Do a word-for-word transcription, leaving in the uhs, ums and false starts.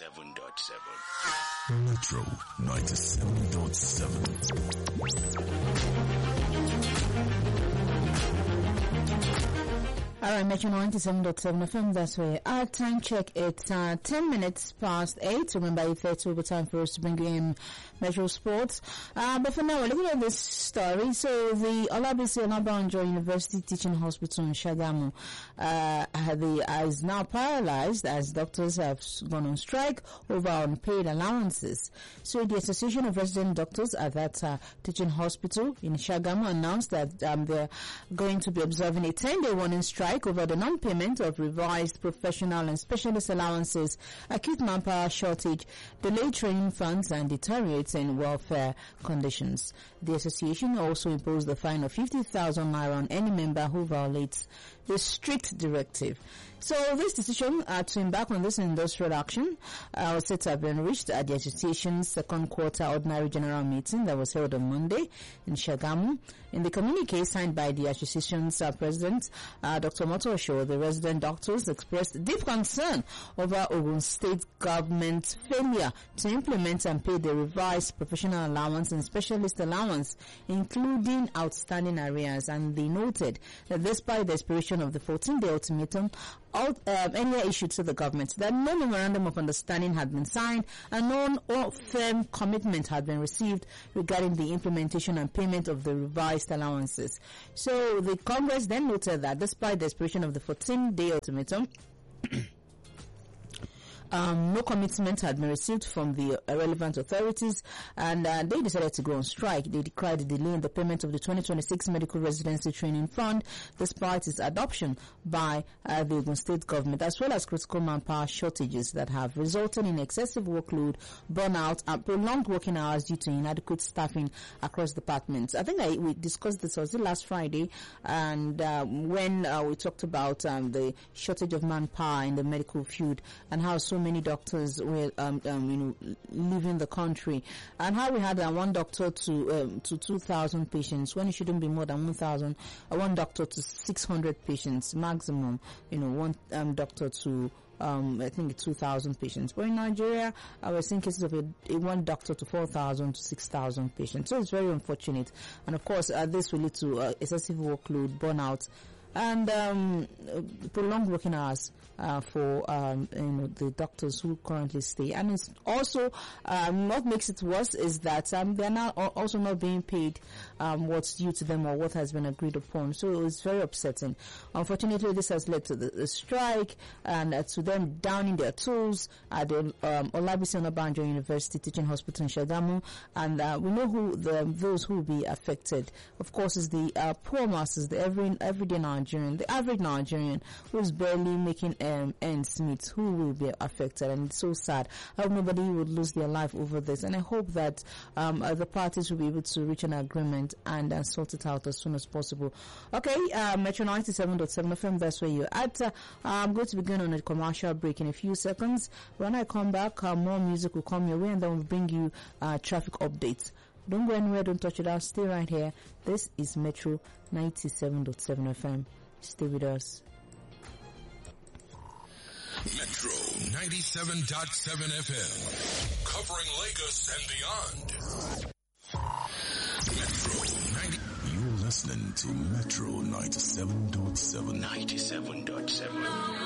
ninety-seven point seven. Metro ninety-seven point seven. All right, Metro ninety-seven point seven F M, that's where our time check. It's uh, ten minutes past eight. Remember, it's thirty over time for us to bring you in Metro Sports. Uh, but for now, we're looking at this story. So, the Olabisi Onabanjo University Teaching Hospital in Shagamu uh, the, is now paralyzed as doctors have gone on strike over unpaid allowances. So, the Association of Resident Doctors at that uh, teaching hospital in Shagamu announced that um, they're going to be observing a ten-day warning strike over the non-payment of revised professional and specialist allowances, acute manpower shortage, delayed training funds, and deteriorating welfare conditions. The association also imposed a fine of fifty thousand naira on any member who violates the strict directive. So this decision uh, to embark on this industrial action uh, was said to have been reached at the association's second quarter ordinary general meeting that was held on Monday in Shagamu. In the communique signed by the association's uh, president, uh, Doctor Moto Osho, the resident doctors expressed deep concern over Ogun State government's failure to implement and pay the revised professional allowance and specialist allowance, including outstanding arrears. And they noted that despite the expiration of the fourteen-day ultimatum All, uh, earlier issued to the government, that no memorandum of understanding had been signed and no firm commitment had been received regarding the implementation and payment of the revised allowances. So the Congress then noted that despite the expiration of the fourteen-day ultimatum, Um, no commitment had been received from the uh, relevant authorities, and uh, they decided to go on strike. They decried the delay in the payment of the twenty twenty-six Medical Residency Training Fund, despite its adoption by uh, the Ogun State government, as well as critical manpower shortages that have resulted in excessive workload, burnout, and prolonged working hours due to inadequate staffing across departments. I think I, we discussed this was the last Friday, and uh, when uh, we talked about um, the shortage of manpower in the medical field and how so many doctors were, um, um, you know, leaving the country, and how we had uh, one doctor to um, to two thousand patients when it shouldn't be more than one thousand, uh, one doctor to six hundred patients maximum, you know, one um, doctor to Um, I think two thousand patients. But in Nigeria, I was seeing cases of a, a one doctor to four thousand to six thousand patients. So it's very unfortunate. And of course, uh, this will lead to uh, excessive workload, burnout, and um, prolonged working hours uh, for um, you know, the doctors who currently stay. And it's also um, what makes it worse is that um, they are now also not being paid um, what's due to them or what has been agreed upon. So it's very upsetting. Unfortunately, this has led to the, the strike and uh, to them downing their tools at the um, Olabisi Onabanjo University Teaching Hospital in Shagamu. And uh, we know who the, those who will be affected. Of course, is the uh, poor masses, the every everyday Nigerian, the average Nigerian who is barely making um, ends meet, who will be affected. And it's so sad. I hope nobody would lose their life over this. And I hope that um, uh, the parties will be able to reach an agreement and uh, sort it out as soon as possible. Okay, uh, Metro ninety-seven point seven F M, that's where you're at. Uh, I'm going to begin on a commercial break in a few seconds. When I come back, uh, more music will come your way, and then we'll bring you uh, traffic updates. Don't go anywhere, don't touch it out, stay right here. This is Metro ninety-seven point seven F M. Stay with us. Metro ninety-seven point seven F M, covering Lagos and beyond. Metro ninety. You're listening to Metro ninety-seven point seven. ninety-seven point seven.